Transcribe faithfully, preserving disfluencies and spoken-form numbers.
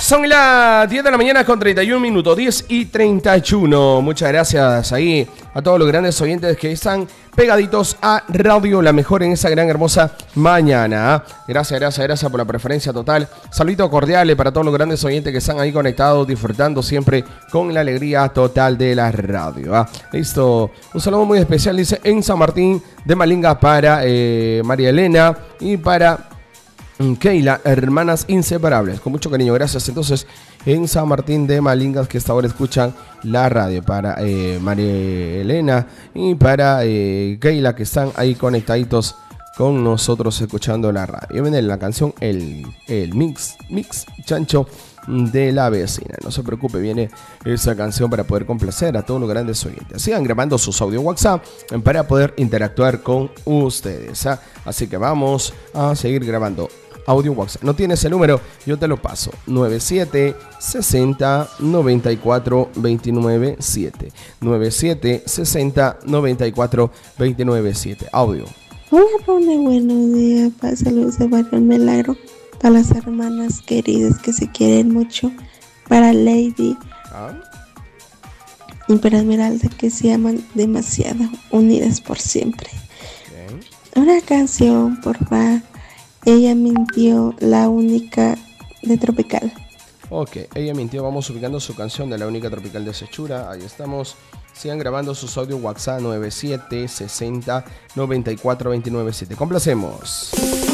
Son las diez de la mañana con treinta y un minutos, diez y treinta y uno. Muchas gracias ahí a todos los grandes oyentes que están pegaditos a Radio La Mejor en esa gran hermosa mañana. Gracias, gracias, gracias por la preferencia total. Saludito cordial para todos los grandes oyentes que están ahí conectados, disfrutando siempre con la alegría total de la radio. ¿Ah? Listo. Un saludo muy especial, dice, en San Martín de Malinga para eh, María Elena y para Keila, hermanas inseparables. Con mucho cariño, gracias. Entonces, en San Martín de Malingas, que hasta ahora escuchan la radio, para eh, María Elena y para eh, Keila, que están ahí conectaditos con nosotros escuchando la radio. Viene la canción El, el Mix, Mix Chancho de la vecina. No se preocupe, viene esa canción para poder complacer a todos los grandes oyentes. Sigan grabando sus audio WhatsApp para poder interactuar con ustedes. ¿eh? Así que vamos a seguir grabando audio WhatsApp. No tienes el número, yo te lo paso. nueve siete sesenta noventa y cuatro veintinueve siete. nueve siete sesenta noventa y cuatro veintinueve siete. Audio. Hola, Rone, buenos días. Para saludos de Barrio El Milagro. Para las hermanas queridas que se quieren mucho. Para Lady ¿Ah? y para Esmeralda, que se aman demasiado. Unidas por siempre. Bien. Una canción, por favor. Ella mintió, la única de Tropical. Ok, ella mintió. Vamos ubicando su canción de La Única Tropical de Sechura. Ahí estamos. Sigan grabando sus audio WhatsApp nueve siete sesenta noventa y cuatro veintinueve siete. Complacemos.